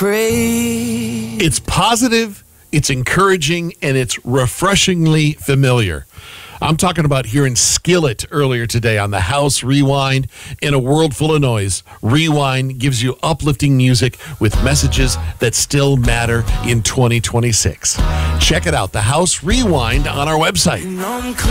Breathe. It's positive, it's encouraging, and it's refreshingly familiar. I'm talking about hearing Skillet earlier today on the House Rewind. In a world full of noise, Rewind gives you uplifting music with messages that still matter in 2026. Check it out, the House Rewind on our website.